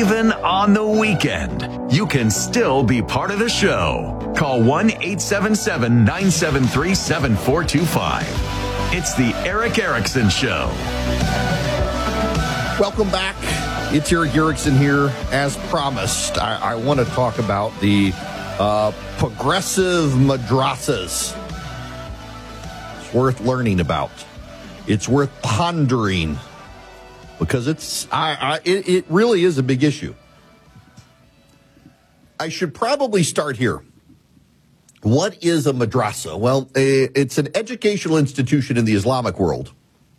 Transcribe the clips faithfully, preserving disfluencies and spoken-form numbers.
Even on the weekend, you can still be part of the show. Call one eight seven seven, nine seven three, seven four two five. It's the Erick Erickson Show. Welcome back. It's Erick Erickson here. As promised, I, I want to talk about the uh, progressive madrasas. It's worth learning about. It's worth pondering. Because it's, I, I, it, it really is a big issue. I should probably start here. What is a madrasa? Well, a, it's an educational institution in the Islamic world.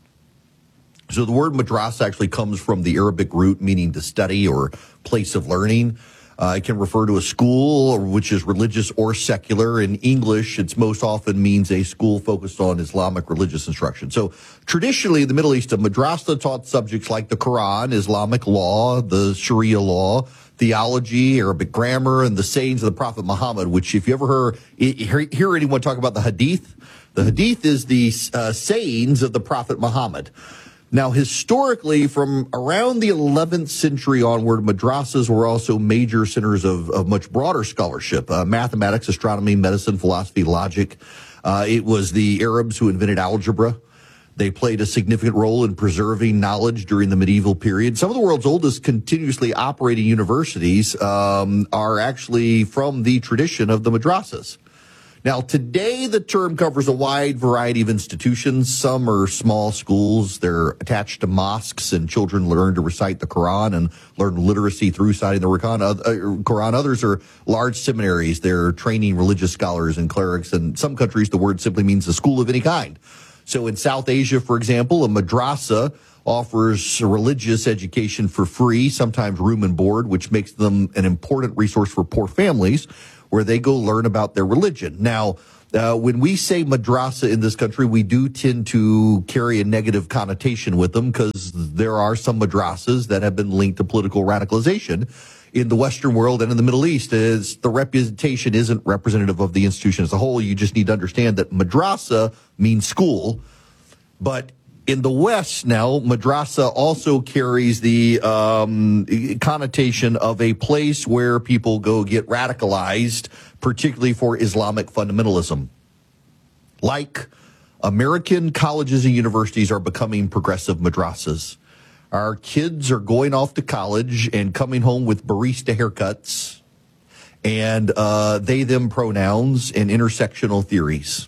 So the word madrasa actually comes from the Arabic root meaning to study or place of learning. Uh, it can refer to a school, which is religious or secular. In English, it's most often means a school focused on Islamic religious instruction. So traditionally, in the Middle East, a madrasa taught subjects like the Quran, Islamic law, the Sharia law, theology, Arabic grammar, and the sayings of the Prophet Muhammad, which if you ever heard, hear, hear anyone talk about the Hadith, the Hadith is the uh, sayings of the Prophet Muhammad. Now, historically, from around the eleventh century onward, madrasas were also major centers of, of much broader scholarship, uh, mathematics, astronomy, medicine, philosophy, logic. Uh, it was the Arabs who invented algebra. They played a significant role in preserving knowledge during the medieval period. Some of the world's oldest continuously operating universities um, are actually from the tradition of the madrasas. Now, today, the term covers a wide variety of institutions. Some are small schools. They're attached to mosques, and children learn to recite the Quran and learn literacy through reciting the Quran. Others are large seminaries. They're training religious scholars and clerics. In some countries, the word simply means a school of any kind. So in South Asia, for example, a madrasa offers religious education for free, sometimes room and board, which makes them an important resource for poor families, where they go learn about their religion. Now, uh, when we say madrasa in this country, we do tend to carry a negative connotation with them because there are some madrasas that have been linked to political radicalization in the Western world and in the Middle East. Is the representation isn't representative of the institution as a whole. You just need to understand that madrasa means school, but in the West now, madrasa also carries the um, connotation of a place where people go get radicalized, particularly for Islamic fundamentalism. Like American colleges and universities are becoming progressive madrasas. Our kids are going off to college and coming home with barista haircuts and uh, they, them pronouns and intersectional theories.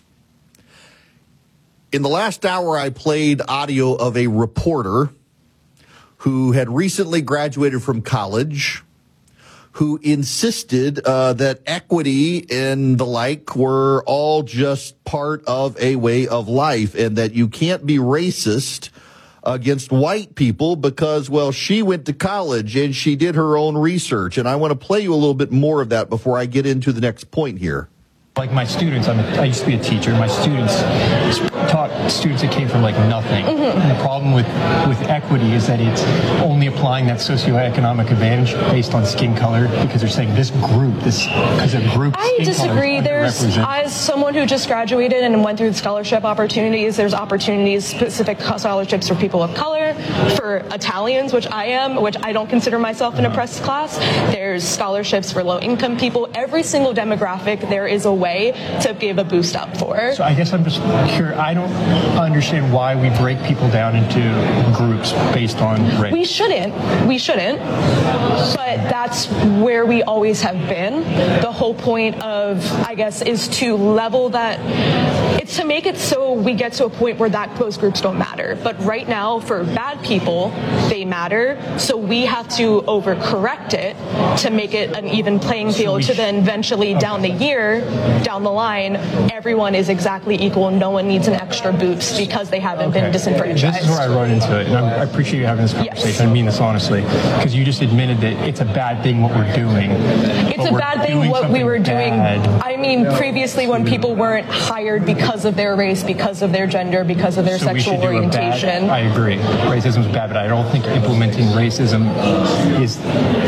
In the last hour, I played audio of a reporter who had recently graduated from college, who insisted uh, that equity and the like were all just part of a way of life and that you can't be racist against white people because, well, she went to college and she did her own research. And I want to play you a little bit more of that before I get into the next point here. Like my students, I'm a, I used to be a teacher. My students taught students that came from like nothing. Mm-hmm. And the problem with, with equity is that it's only applying that socioeconomic advantage based on skin color because they're saying this group, this because a group. I disagree. There's, as someone who just graduated and went through scholarship opportunities, there's opportunities, specific scholarships for people of color, for Italians, which I am, which I don't consider myself an oppressed class. There's scholarships for low-income people. Every single demographic, there is a way to give a boost up for. So I guess I'm just curious. I don't understand why we break people down into groups based on race. We shouldn't. We shouldn't. But that's where we always have been. The whole point of, I guess, is to level that. It's to make it so we get to a point where that those groups don't matter. But right now, for bad people, they matter. So we have to overcorrect it to make it an even playing field. So to then eventually okay. down the year. Down the line, everyone is exactly equal. No one needs an extra boost because they haven't okay. been disenfranchised. This is where I run into it, and I'm, I appreciate you having this conversation. Yes. I mean this honestly, because you just admitted that it's a bad thing what we're doing. It's a bad thing what we were doing. Bad. I mean, previously when people weren't hired because of their race, because of their gender, because of their so sexual orientation. Bad, I agree. Racism is bad, but I don't think implementing racism is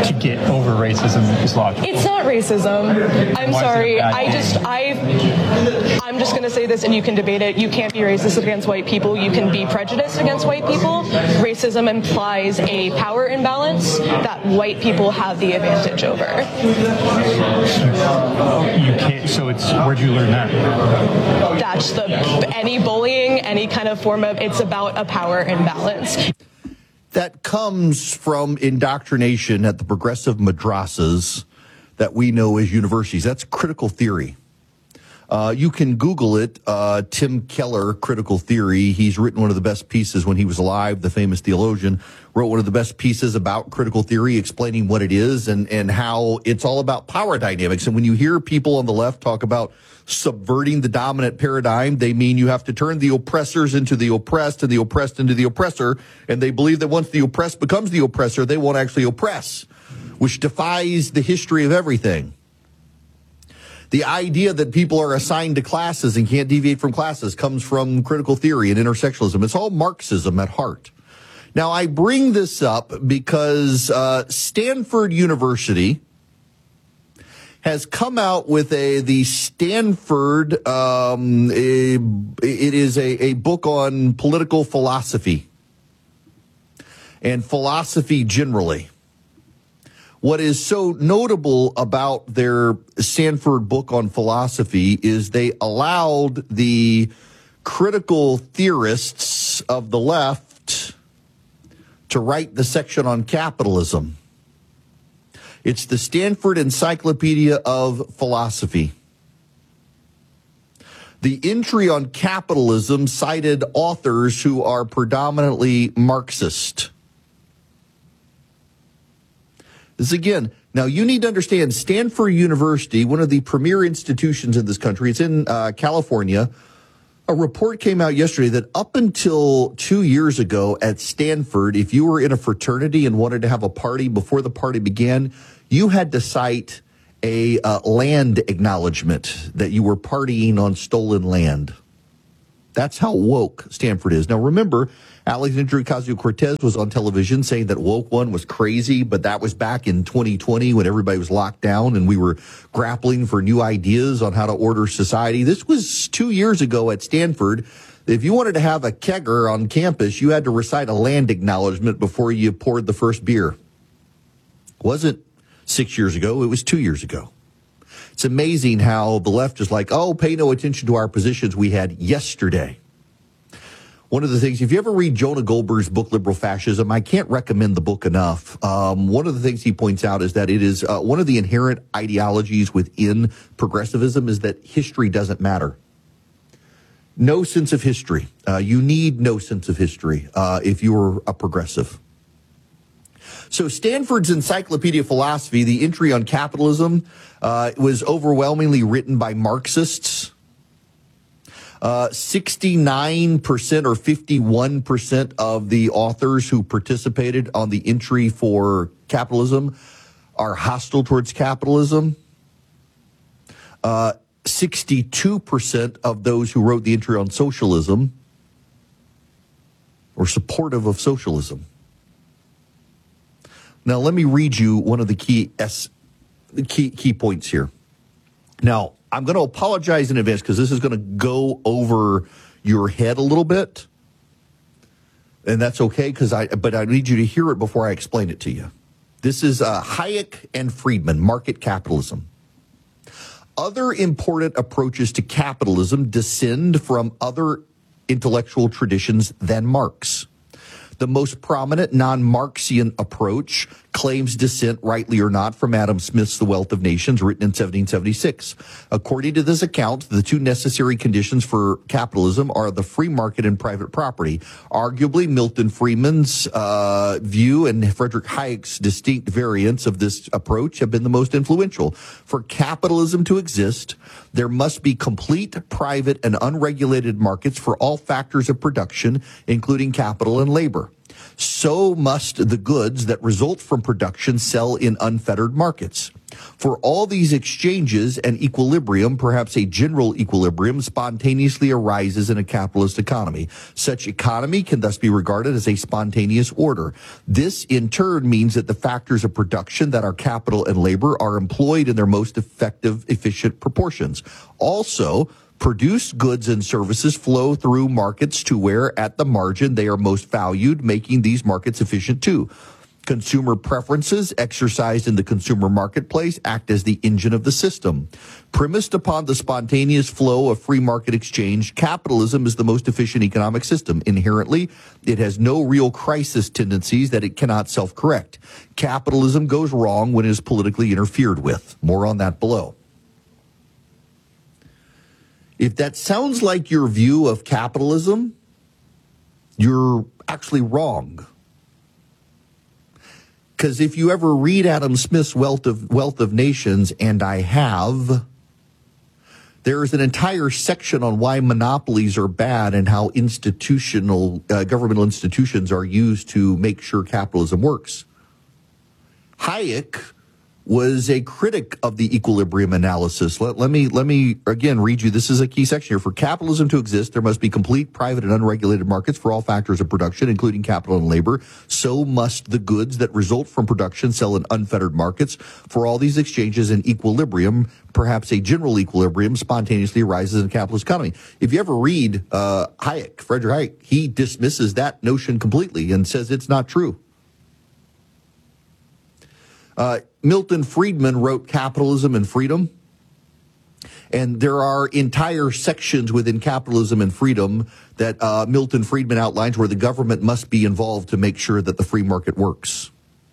to get over racism is logical. It's not racism. I'm Why is it sorry. a bad I thing? just, I, I'm just going to say this, and you can debate it. You can't be racist against white people. You can be prejudiced against white people. Racism implies a power imbalance that white people have the advantage over. You can't. So it's where'd you learn that? That's the any bullying, any kind of form of. It's about a power imbalance. That comes from indoctrination at the progressive madrasas that we know as universities. That's critical theory. Uh, you can Google it, uh, Tim Keller, Critical Theory. He's written one of the best pieces when he was alive, the famous theologian, wrote one of the best pieces about critical theory, explaining what it is and, and how it's all about power dynamics. And when you hear people on the left talk about subverting the dominant paradigm, they mean you have to turn the oppressors into the oppressed and the oppressed into the oppressor. And they believe that once the oppressed becomes the oppressor, they won't actually oppress, which defies the history of everything. The idea that people are assigned to classes and can't deviate from classes comes from critical theory and intersectionalism. It's all Marxism at heart. Now, I bring this up because uh, Stanford University has come out with a the Stanford, um, a, it is a, a book on political philosophy and philosophy generally. What is so notable about their Stanford book on philosophy is they allowed the critical theorists of the left to write the section on capitalism. It's the Stanford Encyclopedia of Philosophy. The entry on capitalism cited authors who are predominantly Marxist. This again, now you need to understand Stanford University, one of the premier institutions in this country, it's in uh, California. A report came out yesterday that up until two years ago at Stanford, if you were in a fraternity and wanted to have a party before the party began, you had to cite a uh, land acknowledgement that you were partying on stolen land. That's how woke Stanford is. Now, remember, Alexandria Ocasio-Cortez was on television saying that woke one was crazy, but that was back in twenty twenty when everybody was locked down and we were grappling for new ideas on how to order society. This was two years ago at Stanford. If you wanted to have a kegger on campus, you had to recite a land acknowledgement before you poured the first beer. It wasn't six years ago. It was two years ago. It's amazing how the left is like, oh, pay no attention to our positions we had yesterday. One of the things, if you ever read Jonah Goldberg's book, Liberal Fascism, I can't recommend the book enough. Um, one of the things he points out is that it is uh, one of the inherent ideologies within progressivism is that history doesn't matter. No sense of history. Uh, you need no sense of history uh, if you are a progressive. So Stanford's Encyclopedia of Philosophy, the entry on capitalism, uh, was overwhelmingly written by Marxists. Uh, sixty-nine percent or fifty-one percent of the authors who participated on the entry for capitalism are hostile towards capitalism. Uh, sixty-two percent of those who wrote the entry on socialism were supportive of socialism. Now, let me read you one of the key S, key, key points here. Now, I'm going to apologize in advance because this is going to go over your head a little bit. And that's okay, because I, but I need you to hear it before I explain it to you. This is uh, Hayek and Friedman, Market Capitalism. Other important approaches to capitalism descend from other intellectual traditions than Marx. The most prominent non-Marxian approach claims descent, rightly or not, from Adam Smith's The Wealth of Nations, written in seventeen seventy-six. According to this account, the two necessary conditions for capitalism are the free market and private property. Arguably, Milton Friedman's uh, view and Friedrich Hayek's distinct variants of this approach have been the most influential. For capitalism to exist, there must be complete, private, and unregulated markets for all factors of production, including capital and labor. So must the goods that result from production sell in unfettered markets. For all these exchanges, an equilibrium, perhaps a general equilibrium, spontaneously arises in a capitalist economy. Such economy can thus be regarded as a spontaneous order. This, in turn, means that the factors of production, that are capital and labor, are employed in their most effective, efficient proportions. Also, produced goods and services flow through markets to where, at the margin, they are most valued, making these markets efficient too. Consumer preferences exercised in the consumer marketplace act as the engine of the system. Premised upon the spontaneous flow of free market exchange, capitalism is the most efficient economic system. Inherently, it has no real crisis tendencies that it cannot self-correct. Capitalism goes wrong when it is politically interfered with. More on that below. If that sounds like your view of capitalism, you're actually wrong. Because if you ever read Adam Smith's Wealth of, Wealth of Nations, and I have, there is an entire section on why monopolies are bad and how institutional, uh, governmental institutions are used to make sure capitalism works. Hayek was a critic of the equilibrium analysis. Let, let me, let me again read you. This is a key section here. For capitalism to exist, there must be complete private and unregulated markets for all factors of production, including capital and labor. So must the goods that result from production sell in unfettered markets. For all these exchanges, an equilibrium, perhaps a general equilibrium, spontaneously arises in a capitalist economy. If you ever read uh, Hayek, Friedrich Hayek, he dismisses that notion completely and says it's not true. Uh, Milton Friedman wrote Capitalism and Freedom, and there are entire sections within Capitalism and Freedom that uh, Milton Friedman outlines where the government must be involved to make sure that the free market works.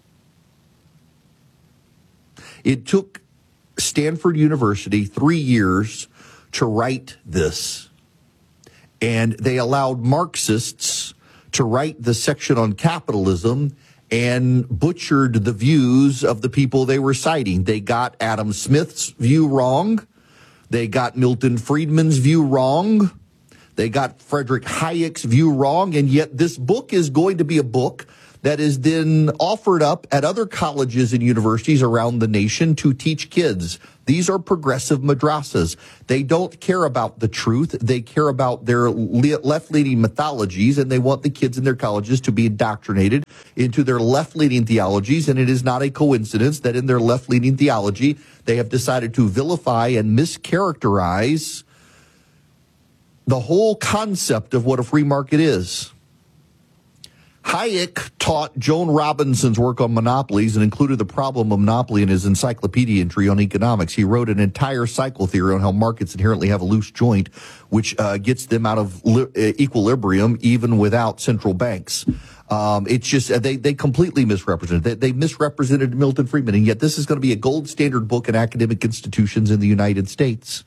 It took Stanford University three years to write this, and they allowed Marxists to write the section on capitalism and butchered the views of the people they were citing. They got Adam Smith's view wrong. They got Milton Friedman's view wrong. They got Friedrich Hayek's view wrong. And yet this book is going to be a book that is then offered up at other colleges and universities around the nation to teach kids. These are progressive madrasas. They don't care about the truth. They care about their left-leaning mythologies, and they want the kids in their colleges to be indoctrinated into their left-leaning theologies. And it is not a coincidence that in their left-leaning theology, they have decided to vilify and mischaracterize the whole concept of what a free market is. Hayek taught Joan Robinson's work on monopolies and included the problem of monopoly in his encyclopedia entry on economics. He wrote an entire cycle theory on how markets inherently have a loose joint, which uh, gets them out of li- equilibrium even without central banks. Um, it's just uh, they they completely misrepresented. They, they misrepresented Milton Friedman, and yet this is going to be a gold standard book in academic institutions in the United States.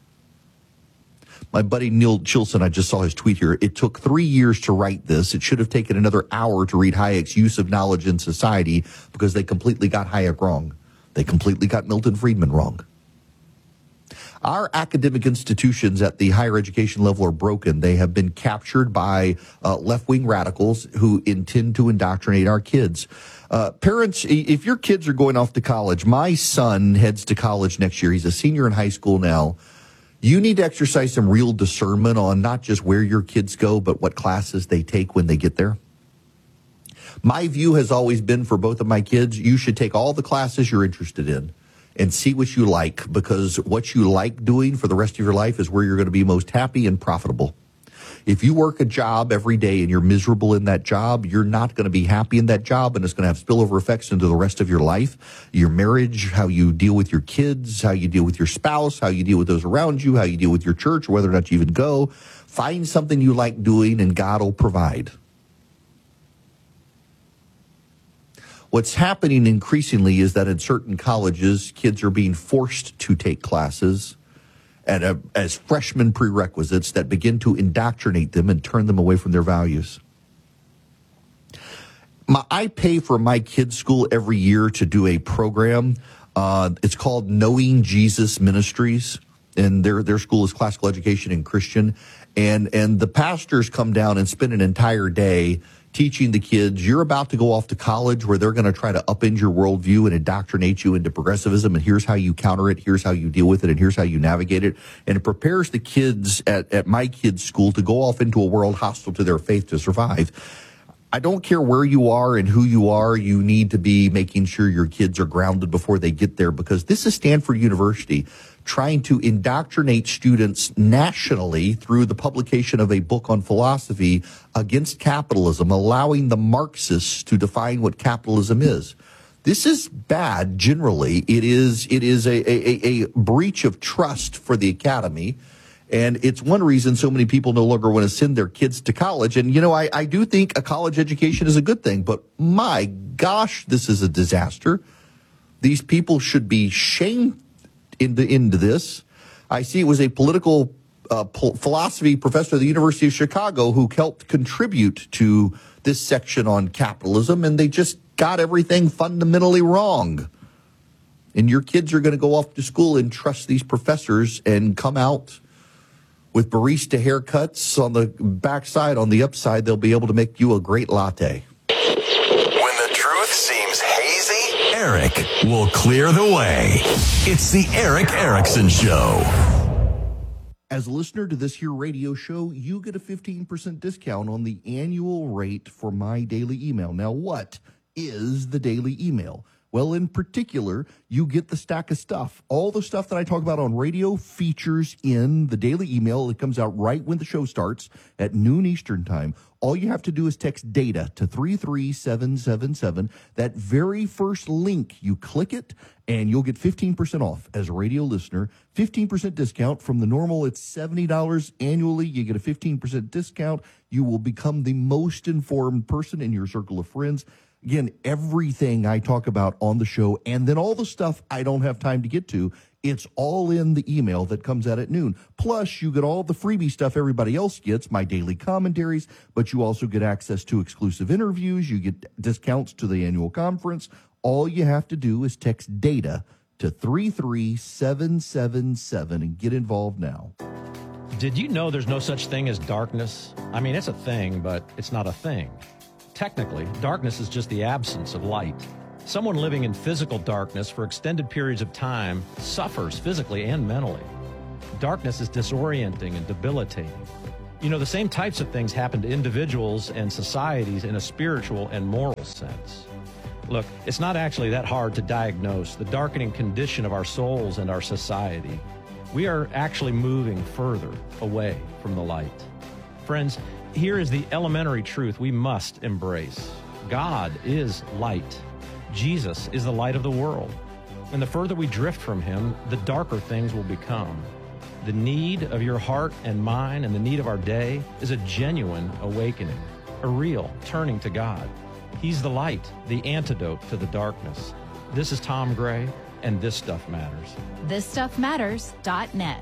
My buddy Neil Chilson, I just saw his tweet here. It took three years to write this. It should have taken another hour to read Hayek's Use of Knowledge in Society because they completely got Hayek wrong. They completely got Milton Friedman wrong. Our academic institutions at the higher education level are broken. They have been captured by uh, left-wing radicals who intend to indoctrinate our kids. Uh, parents, if your kids are going off to college, my son heads to college next year. He's a senior in high school now. You need to exercise some real discernment on not just where your kids go, but what classes they take when they get there. My view has always been for both of my kids, you should take all the classes you're interested in and see what you like, because what you like doing for the rest of your life is where you're going to be most happy and profitable. If you work a job every day and you're miserable in that job, you're not going to be happy in that job, and it's going to have spillover effects into the rest of your life, your marriage, how you deal with your kids, how you deal with your spouse, how you deal with those around you, how you deal with your church, or whether or not you even go. Find something you like doing, and God will provide. What's happening increasingly is that in certain colleges, kids are being forced to take classes at a, as freshman prerequisites that begin to indoctrinate them and turn them away from their values. My, I pay for my kids' school every year to do a program. Uh, it's called Knowing Jesus Ministries, and their their school is classical education and Christian. And and the pastors come down and spend an entire day teaching the kids you're about to go off to college where they're going to try to upend your worldview and indoctrinate you into progressivism, and here's how you counter it, here's how you deal with it, and here's how you navigate it. And it prepares the kids at, at my kids' school to go off into a world hostile to their faith to survive. I don't care where you are and who you are, you need to be making sure your kids are grounded before they get there, because this is Stanford University trying to indoctrinate students nationally through the publication of a book on philosophy against capitalism, allowing the Marxists to define what capitalism is. This is bad generally. It is it is a, a, a breach of trust for the academy. And it's one reason so many people no longer want to send their kids to college. And, you know, I, I do think a college education is a good thing, but my gosh, this is a disaster. These people should be shamed into, into this. I see it was a political uh, po- philosophy professor at the University of Chicago who helped contribute to this section on capitalism, and they just got everything fundamentally wrong. And your kids are going to go off to school and trust these professors and come out with barista haircuts on the backside. On the upside, they'll be able to make you a great latte. When the truth seems hazy, Eric will clear the way. It's the Eric Erickson Show. As a listener to this here radio show, you get a fifteen percent discount on the annual rate for my daily email. Now, what is the daily email? Well, in particular, you get the stack of stuff. All the stuff that I talk about on radio features in the daily email. It comes out right when the show starts at noon Eastern time. All you have to do is text DATA to three three seven seven seven. That very first link, you click it, and you'll get fifteen percent off as a radio listener. fifteen percent discount from the normal. It's seventy dollars annually. You get a fifteen percent discount. You will become the most informed person in your circle of friends. Again, everything I talk about on the show, and then all the stuff I don't have time to get to, it's all in the email that comes out at noon. Plus, you get all the freebie stuff everybody else gets, my daily commentaries, but you also get access to exclusive interviews. You get discounts to the annual conference. All you have to do is text DATA to three three seven seven seven and get involved now. Did you know there's no such thing as darkness? I mean, it's a thing, but it's not a thing. Technically, darkness is just the absence of light. Someone living in physical darkness for extended periods of time suffers physically and mentally. Darkness is disorienting and debilitating. You know, the same types of things happen to individuals and societies in a spiritual and moral sense. Look, it's not actually that hard to diagnose the darkening condition of our souls and our society. We are actually moving further away from the light. Friends, here is the elementary truth we must embrace. God is light. Jesus is the light of the world. And the further we drift from him, the darker things will become. The need of your heart and mine and the need of our day is a genuine awakening, a real turning to God. He's the light, the antidote to the darkness. This is Tom Gray, and This Stuff Matters. this stuff matters dot net.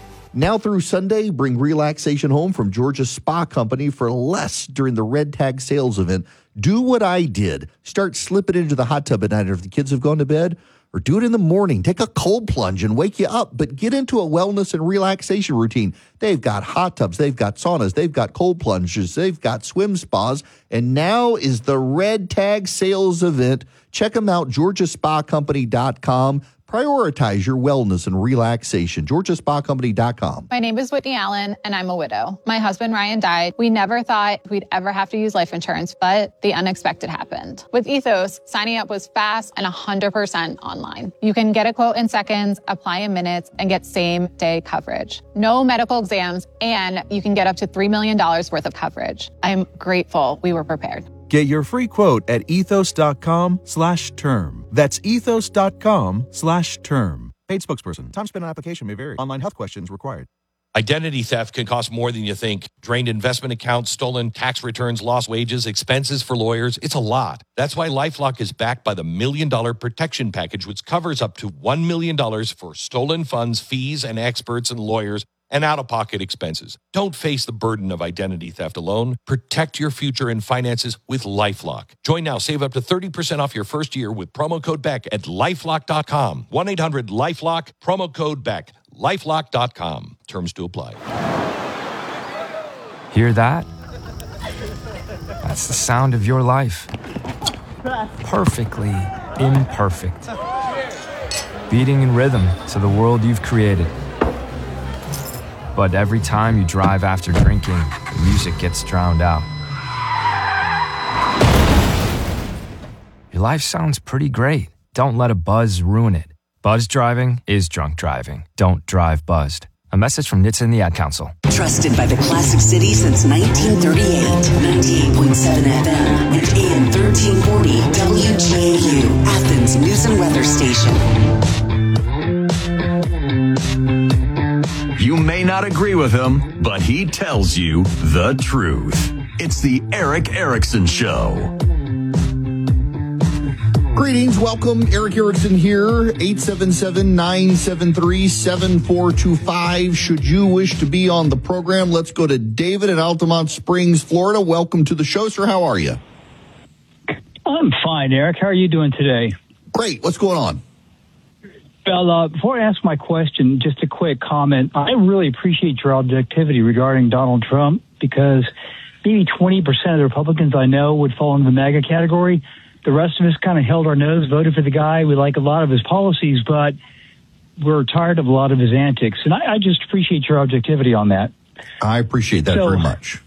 Now through Sunday, bring relaxation home from Georgia Spa Company for less during the Red Tag sales event. Do what I did. Start slipping into the hot tub at night if the kids have gone to bed, or do it in the morning. Take a cold plunge and wake you up, but get into a wellness and relaxation routine. They've got hot tubs, they've got saunas, they've got cold plunges, they've got swim spas, and now is the Red Tag sales event. Check them out, georgia spa company dot com. Prioritize your wellness and relaxation. georgia spa company dot com. My name is Whitney Allen, and I'm a widow. My husband, Ryan, died. We never thought we'd ever have to use life insurance, but the unexpected happened. With Ethos, signing up was fast and one hundred percent online. You can get a quote in seconds, apply in minutes, and get same-day coverage. No medical exams, and you can get up to three million dollars worth of coverage. I'm grateful we were prepared. Get your free quote at ethos.com slash term. That's ethos.com slash term. Paid spokesperson. Time spent on application may vary. Online health questions required. Identity theft can cost more than you think. Drained investment accounts, stolen tax returns, lost wages, expenses for lawyers. It's a lot. That's why LifeLock is backed by the Million Dollar Protection Package, which covers up to one million dollars for stolen funds, fees, and experts and lawyers, and out-of-pocket expenses. Don't face the burden of identity theft alone. Protect your future and finances with LifeLock. Join now. Save up to thirty percent off your first year with promo code Beck at lifelock dot com. one eight hundred lifelock, promo code Beck. lifelock dot com. Terms to apply. Hear that? That's That's the sound of your life. Perfectly imperfect. Beating in rhythm to the world you've created. But every time you drive after drinking, the music gets drowned out. Your life sounds pretty great. Don't let a buzz ruin it. Buzz driving is drunk driving. Don't drive buzzed. A message from N H T S A and the Ad Council. Trusted by the Classic City since nineteen thirty-eight. ninety-eight point seven F M and A M thirteen forty W G A U, Athens News and Weather Station. You may not agree with him, but he tells you the truth. It's the Erick Erickson Show. Greetings, welcome. Erick Erickson here, eight seven seven, nine seven three, seven four two five. Should you wish to be on the program, let's go to David in Altamont Springs, Florida. Welcome to the show, sir. How are you? I'm fine, Eric. How are you doing today? Great. What's going on? Well, uh, before I ask my question, just a quick comment. I really appreciate your objectivity regarding Donald Trump because maybe twenty percent of the Republicans I know would fall into the MAGA category. The rest of us kind of held our nose, voted for the guy. We like a lot of his policies, but we're tired of a lot of his antics. And I, I just appreciate your objectivity on that. I appreciate that so, very much.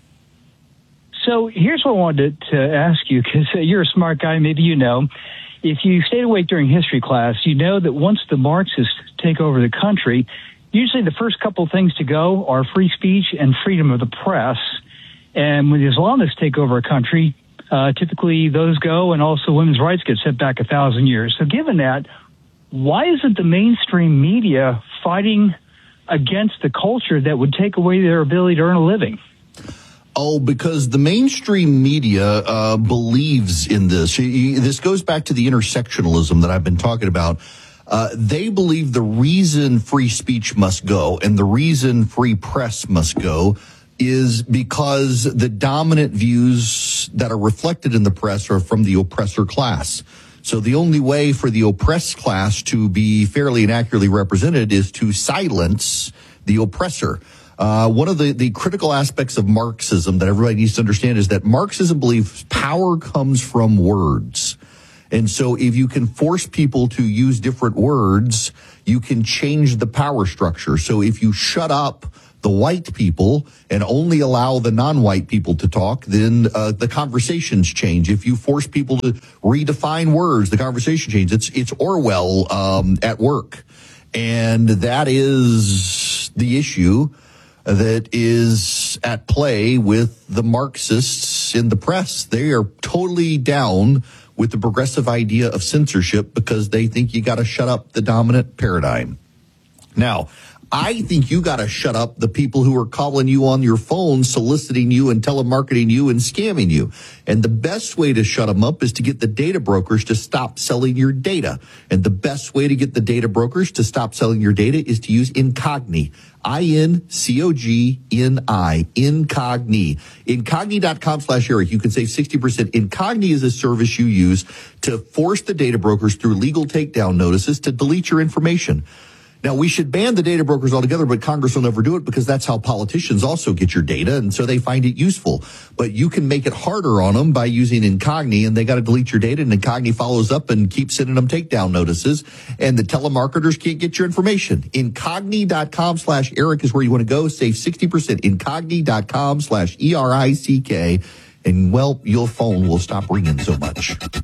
So here's what I wanted to, to ask you, because uh, you're a smart guy, maybe you know. If you stayed awake during history class, you know that once the Marxists take over the country, usually the first couple of things to go are free speech and freedom of the press. And when the Islamists take over a country, Uh, typically those go, and also women's rights get set back a thousand years. So given that, why isn't the mainstream media fighting against the culture that would take away their ability to earn a living? Oh, because the mainstream media uh, believes in this. This goes back to the intersectionalism that I've been talking about. Uh, they believe the reason free speech must go and the reason free press must go is because the dominant views that are reflected in the press are from the oppressor class. So the only way for the oppressed class to be fairly and accurately represented is to silence the oppressor. Uh, one of the, the critical aspects of Marxism that everybody needs to understand is that Marxism believes power comes from words. And so if you can force people to use different words, you can change the power structure. So if you shut up the white people and only allow the non-white people to talk, then uh, the conversations change. If you force people to redefine words, the conversation changes. It's it's Orwell um, at work. And that is the issue that is at play with the Marxists in the press. They are totally down with the progressive idea of censorship because they think you got to shut up the dominant paradigm. Now, I think you got to shut up the people who are calling you on your phone, soliciting you and telemarketing you and scamming you. And the best way to shut them up is to get the data brokers to stop selling your data. And the best way to get the data brokers to stop selling your data is to use Incogni. I N C O G N I, Incogni. Incogni.com slash Eric. You can save sixty percent. Incogni is a service you use to force the data brokers through legal takedown notices to delete your information. Now, we should ban the data brokers altogether, but Congress will never do it because that's how politicians also get your data, and so they find it useful. But you can make it harder on them by using Incogni, and they got to delete your data, and Incogni follows up and keeps sending them takedown notices, and the telemarketers can't get your information. Incogni.com slash Eric is where you want to go. Save sixty percent. Incogni.com slash E R I C K. And, well, your phone will stop ringing so much.